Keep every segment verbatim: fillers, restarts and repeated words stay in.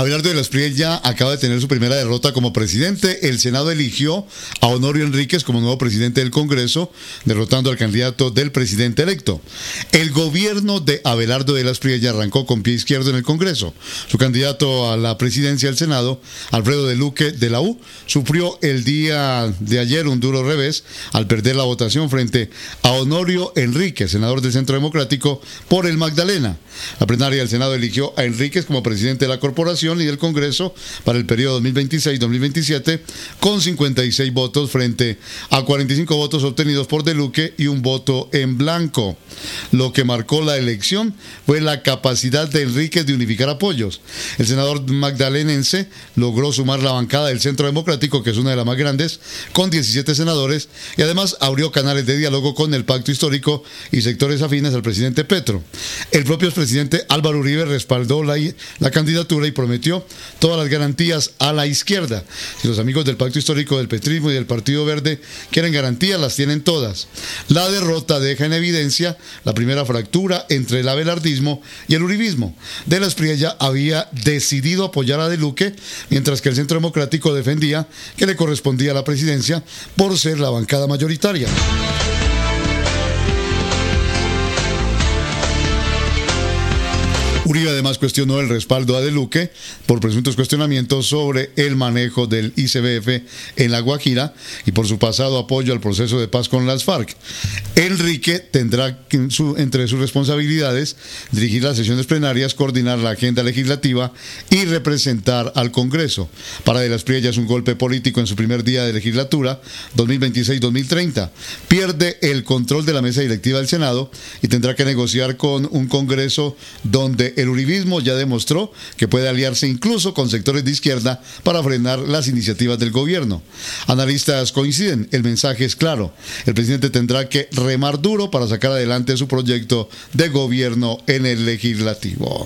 Abelardo de la Espriella acaba de tener su primera derrota como presidente. El Senado eligió a Honorio Enríquez como nuevo presidente del Congreso, derrotando al candidato del presidente electo. El gobierno de Abelardo de la Espriella arrancó con pie izquierdo en el Congreso. Su candidato a la presidencia del Senado, Alfredo de Luque de la U, sufrió el día de ayer un duro revés al perder la votación frente a Honorio Enríquez, senador del Centro Democrático por el Magdalena. La plenaria del Senado eligió a Enríquez como presidente de la corporación y del Congreso para el periodo dos mil veintiséis dos mil veintisiete con cincuenta y seis votos frente a cuarenta y cinco votos obtenidos por De Luque y un voto en blanco. Lo que marcó la elección fue la capacidad de Enríquez de unificar apoyos. El senador magdalenense logró sumar la bancada del Centro Democrático, que es una de las más grandes, con diecisiete senadores, y además abrió canales de diálogo con el Pacto Histórico y sectores afines al presidente Petro. El propio expresidente Álvaro Uribe respaldó la, la candidatura y prometió todas las garantías a la izquierda. Si los amigos del Pacto Histórico, del petrismo y del Partido Verde quieren garantías, las tienen todas. La derrota deja en evidencia la primera fractura entre el abelardismo y el uribismo. De la Espriella había decidido apoyar a De Luque, mientras que el Centro Democrático defendía que le correspondía la presidencia por ser la bancada mayoritaria. Uribe además cuestionó el respaldo a De Luque por presuntos cuestionamientos sobre el manejo del I C B F en La Guajira y por su pasado apoyo al proceso de paz con las FARC. Enrique tendrá su, entre sus responsabilidades dirigir las sesiones plenarias, coordinar la agenda legislativa y representar al Congreso. Para De la Espriella es un golpe político en su primer día de legislatura, dos mil veintiséis dos mil treinta. Pierde el control de la mesa directiva del Senado y tendrá que negociar con un Congreso donde el uribismo ya demostró que puede aliarse incluso con sectores de izquierda para frenar las iniciativas del gobierno. Analistas coinciden, el mensaje es claro. El presidente tendrá que remar duro para sacar adelante su proyecto de gobierno en el legislativo.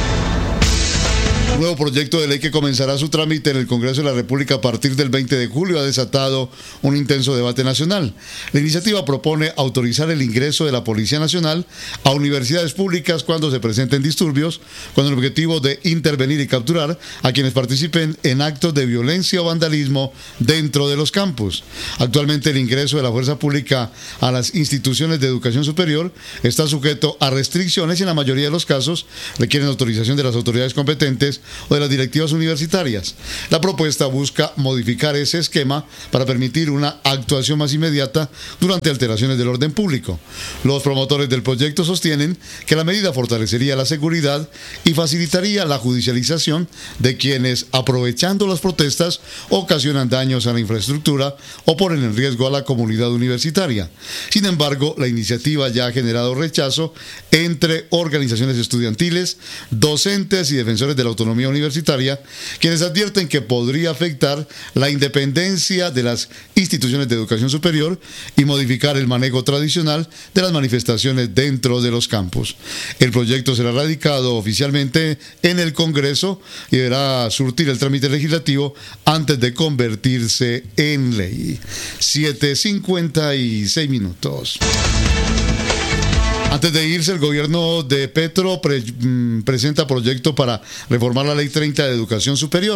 Un nuevo proyecto de ley que comenzará su trámite en el Congreso de la República a partir del veinte de julio ha desatado un intenso debate nacional. La iniciativa propone autorizar el ingreso de la Policía Nacional a universidades públicas cuando se presenten disturbios, con el objetivo de intervenir y capturar a quienes participen en actos de violencia o vandalismo dentro de los campus. Actualmente el ingreso de la fuerza pública a las instituciones de educación superior está sujeto a restricciones y en la mayoría de los casos requieren autorización de las autoridades competentes o de las directivas universitarias. La propuesta busca modificar ese esquema para permitir una actuación más inmediata durante alteraciones del orden público. Los promotores del proyecto sostienen que la medida fortalecería la seguridad y facilitaría la judicialización de quienes, aprovechando las protestas, ocasionan daños a la infraestructura o ponen en riesgo a la comunidad universitaria. Sin embargo, la iniciativa ya ha generado rechazo entre organizaciones estudiantiles, docentes y defensores de la autonomía universitaria, quienes advierten que podría afectar la independencia de las instituciones de educación superior y modificar el manejo tradicional de las manifestaciones dentro de los campus. El proyecto será radicado oficialmente en el Congreso y deberá surtir el trámite legislativo antes de convertirse en ley. siete cincuenta y seis minutos. Antes de irse, el gobierno de Petro pre presenta proyecto para reformar la Ley treinta de Educación Superior.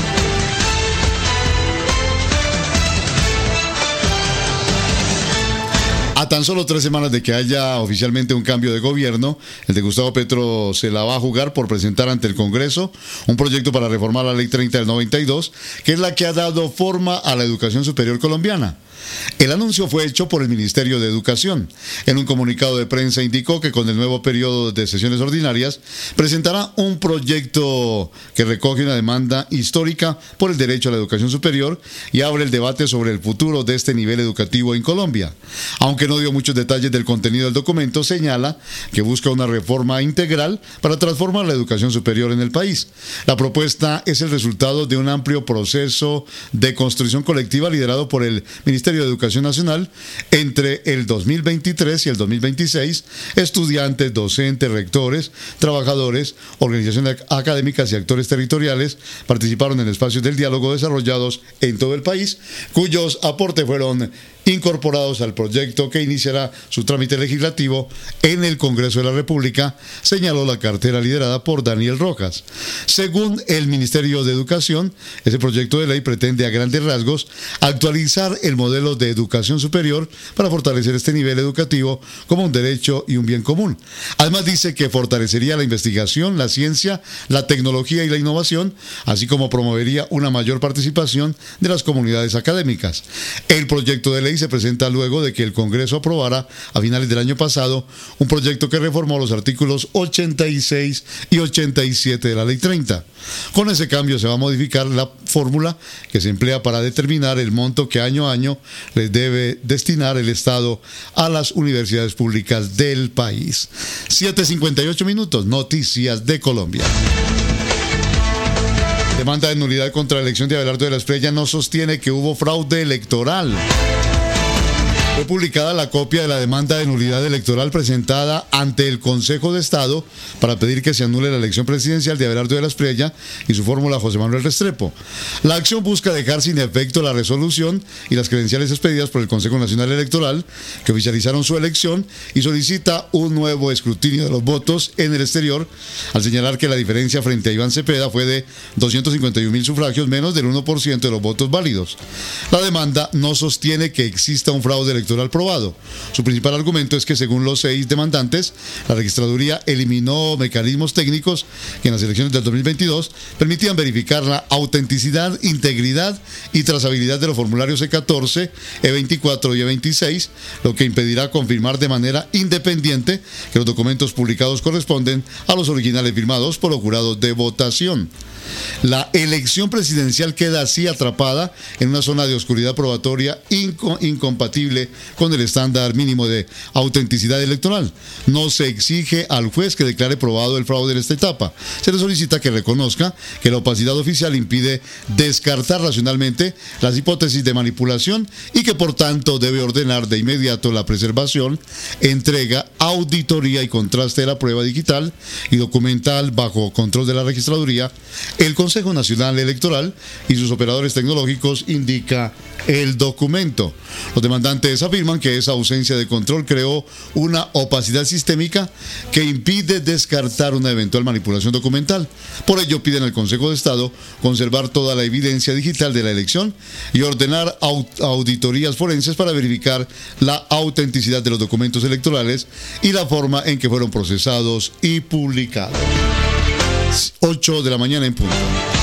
A tan solo tres semanas de que haya oficialmente un cambio de gobierno, el de Gustavo Petro se la va a jugar por presentar ante el Congreso un proyecto para reformar la Ley treinta del noventa y dos, que es la que ha dado forma a la educación superior colombiana. El anuncio fue hecho por el Ministerio de Educación. En un comunicado de prensa indicó que con el nuevo periodo de sesiones ordinarias presentará un proyecto que recoge una demanda histórica por el derecho a la educación superior y abre el debate sobre el futuro de este nivel educativo en Colombia. Aunque no dio muchos detalles del contenido del documento, señala que busca una reforma integral para transformar la educación superior en el país. La propuesta es el resultado de un amplio proceso de construcción colectiva liderado por el Ministerio de Educación Nacional entre el dos mil veintitrés y el dos mil veintiséis. Estudiantes, docentes, rectores, trabajadores, organizaciones académicas y actores territoriales participaron en espacios del diálogo desarrollados en todo el país, cuyos aportes fueron incorporados al proyecto que iniciará su trámite legislativo en el Congreso de la República, señaló la cartera liderada por Daniel Rojas. Según el Ministerio de Educación, ese proyecto de ley pretende a grandes rasgos actualizar el modelo de educación superior para fortalecer este nivel educativo como un derecho y un bien común. Además dice que fortalecería la investigación, la ciencia, la tecnología y la innovación, así como promovería una mayor participación de las comunidades académicas. El proyecto de ley se presenta luego de que el Congreso aprobara a finales del año pasado un proyecto que reformó los artículos ochenta y seis y ochenta y siete de la Ley treinta. Con ese cambio se va a modificar la fórmula que se emplea para determinar el monto que año a año les debe destinar el Estado a las universidades públicas del país. siete cincuenta y ocho minutos, Noticias de Colombia. Demanda de nulidad contra la elección de Abelardo de la Espriella no sostiene que hubo fraude electoral. Fue publicada la copia de la demanda de nulidad electoral presentada ante el Consejo de Estado para pedir que se anule la elección presidencial de Abelardo de la Espriella y su fórmula José Manuel Restrepo. La acción busca dejar sin efecto la resolución y las credenciales expedidas por el Consejo Nacional Electoral, que oficializaron su elección, y solicita un nuevo escrutinio de los votos en el exterior, al señalar que la diferencia frente a Iván Cepeda fue de doscientos cincuenta y un mil sufragios, menos del uno por ciento de los votos válidos. La demanda no sostiene que exista un fraude electoral electoral probado. Su principal argumento es que, según los seis demandantes, la registraduría eliminó mecanismos técnicos que en las elecciones del dos mil veintidós permitían verificar la autenticidad, integridad y trazabilidad de los formularios E catorce, E veinticuatro y E veintiséis, lo que impedirá confirmar de manera independiente que los documentos publicados corresponden a los originales firmados por los jurados de votación. La elección presidencial queda así atrapada en una zona de oscuridad probatoria inco- incompatible con el estándar mínimo de autenticidad electoral. No se exige al juez que declare probado el fraude en esta etapa. Se le solicita que reconozca que la opacidad oficial impide descartar racionalmente las hipótesis de manipulación y que por tanto debe ordenar de inmediato la preservación, entrega, auditoría y contraste de la prueba digital y documental bajo control de la registraduría. El Consejo Nacional Electoral y sus operadores tecnológicos, indica el documento. Los demandantes afirman que esa ausencia de control creó una opacidad sistémica que impide descartar una eventual manipulación documental. Por ello piden al Consejo de Estado conservar toda la evidencia digital de la elección y ordenar auditorías forenses para verificar la autenticidad de los documentos electorales y la forma en que fueron procesados y publicados. ocho de la mañana en punto.